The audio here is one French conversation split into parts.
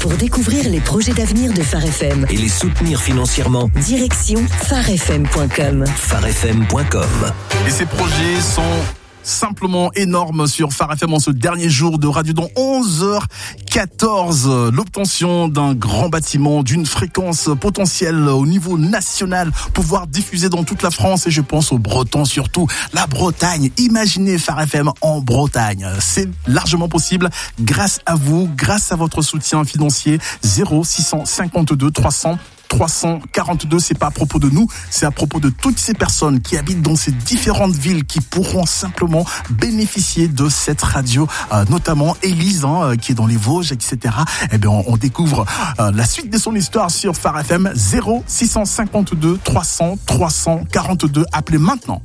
Pour découvrir les projets d'avenir de Phare FM et les soutenir financièrement, direction pharefm.com. pharefm.com. Et ces projets sont simplement énorme sur Phare FM en ce dernier jour de Radio Don. 11h14, l'obtention d'un grand bâtiment d'une fréquence potentielle au niveau national, pouvoir diffuser dans toute la France, et je pense aux Bretons surtout, la Bretagne. Imaginez Phare FM en Bretagne. C'est largement possible grâce à vous, grâce à votre soutien financier. 0652 300 342, c'est pas à propos de nous, c'est à propos de toutes ces personnes qui habitent dans ces différentes villes qui pourront simplement bénéficier de cette radio, notamment Élise, qui est dans les Vosges, etc. Eh bien, on découvre la suite de son histoire sur Phare FM. 0652 300 342. Appelez maintenant.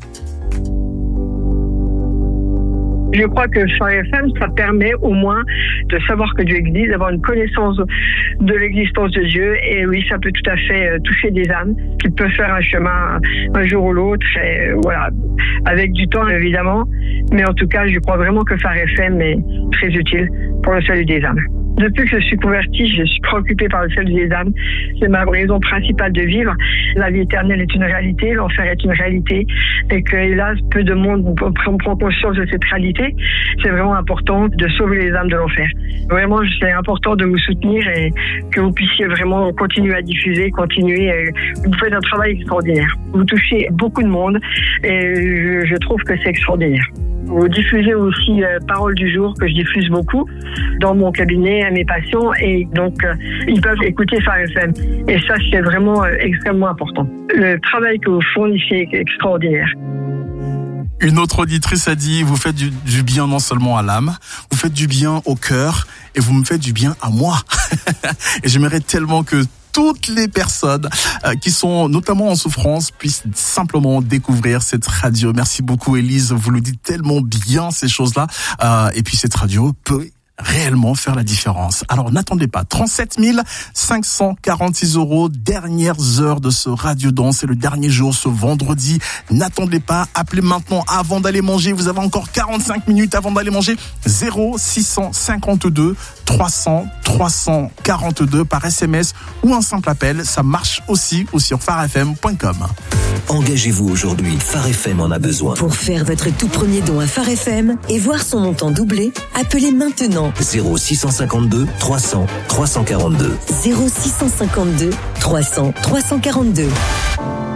Je crois que Phare FM, ça permet au moins de savoir que Dieu existe, d'avoir une connaissance de l'existence de Dieu. Et oui, ça peut tout à fait toucher des âmes qui peuvent faire un chemin un jour ou l'autre. Et voilà, avec du temps évidemment. Mais en tout cas, je crois vraiment que Phare FM est très utile pour le salut des âmes. Depuis que je suis convertie, je suis préoccupée par le salut des âmes. C'est ma raison principale de vivre. La vie éternelle est une réalité, l'enfer est une réalité, et que, hélas, peu de monde prend conscience de cette réalité. C'est vraiment important de sauver les âmes de l'enfer. Vraiment, c'est important de vous soutenir et que vous puissiez vraiment continuer à diffuser, continuer. Vous faites un travail extraordinaire. Vous touchez beaucoup de monde, et je trouve que c'est extraordinaire. Vous diffusez aussi Parole du jour, que je diffuse beaucoup dans mon cabinet à mes patients, et donc ils peuvent écouter Phare FM. Et ça, c'est vraiment extrêmement important. Le travail que vous fournissez est extraordinaire. Une autre auditrice a dit, vous faites du bien non seulement à l'âme, vous faites du bien au cœur, et vous me faites du bien à moi. Et j'aimerais tellement que toutes les personnes qui sont notamment en souffrance puissent simplement découvrir cette radio. Merci beaucoup Élise, vous le dites tellement bien ces choses-là. Et puis cette radio peut réellement faire la différence. Alors n'attendez pas, 37 546 €, dernières heures de ce Radio Don, c'est le dernier jour ce vendredi. N'attendez pas, appelez maintenant avant d'aller manger, vous avez encore 45 minutes avant d'aller manger. 0652 300 342 par SMS ou un simple appel, ça marche aussi ou sur pharefm.com. Engagez-vous aujourd'hui, Phare FM en a besoin. Pour faire votre tout premier don à Phare FM et voir son montant doubler, appelez maintenant 0652 300 342. 0652 300 342.